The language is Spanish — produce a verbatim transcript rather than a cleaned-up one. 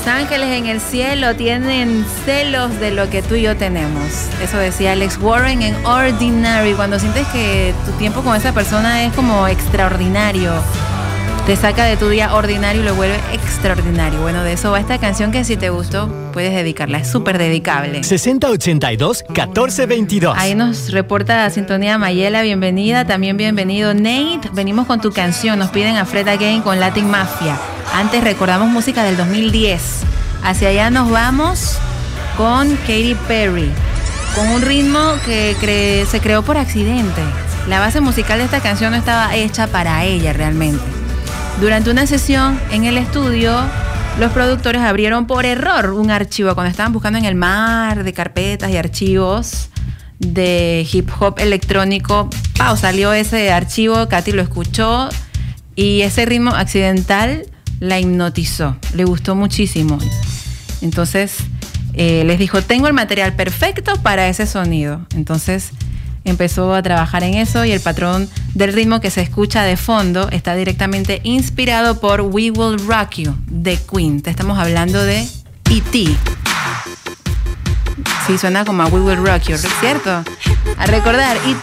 ángeles en el cielo tienen celos de lo que tú y yo tenemos. Eso decía Alex Warren en Ordinary. Cuando sientes que tu tiempo con esa persona es como extraordinario, te saca de tu día ordinario y lo vuelve extraordinario. Bueno, de eso va esta canción que si te gustó, puedes dedicarla. Es súper dedicable. sesenta ochenta y dos, catorce veintidós. Ahí nos reporta Sintonía Mayela, bienvenida. También bienvenido Nate. Venimos con tu canción. Nos piden a Fred Again con Latin Mafia. Antes recordamos música del dos mil diez. Hacia allá nos vamos con Katy Perry, con un ritmo que cre- se creó por accidente. La base musical de esta canción no estaba hecha para ella realmente. Durante una sesión en el estudio, los productores abrieron por error un archivo cuando estaban buscando en el mar de carpetas y archivos de hip hop electrónico. ¡Pau! Salió ese archivo, Katy lo escuchó y ese ritmo accidental la hipnotizó. Le gustó muchísimo. Entonces eh, les dijo, tengo el material perfecto para ese sonido. Entonces empezó a trabajar en eso y el patrón del ritmo que se escucha de fondo está directamente inspirado por We Will Rock You de Queen. Te estamos hablando de E T. Sí, suena como a We Will Rock You, ¿cierto? A recordar, E